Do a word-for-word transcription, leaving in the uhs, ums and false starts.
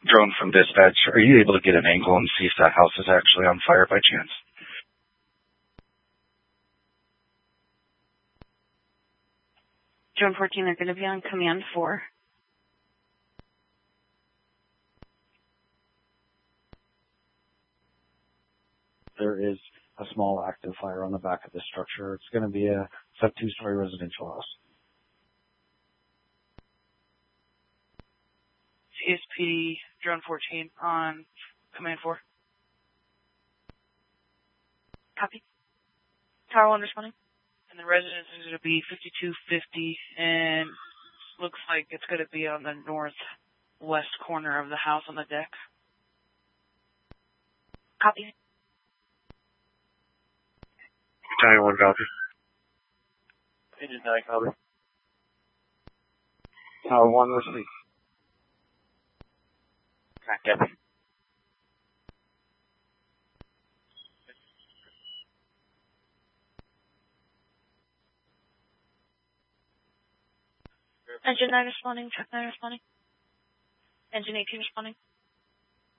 drone from dispatch. Are you able to get an angle and see if that house is actually on fire by chance? Drone fourteen, they're going to be on command four. There is a small active fire on the back of the structure. It's going to be a, it's a two-story residential house. C S P Drone fourteen on command four. Copy. Tower one responding. And the residence is going to be fifty-two fifty, and looks like it's going to be on the northwest corner of the house on the deck. Copy. Tower one, copy. Engine nine, copy. Tower one, receive. Copy. Engine nine responding, truck nine responding. Engine eighteen responding.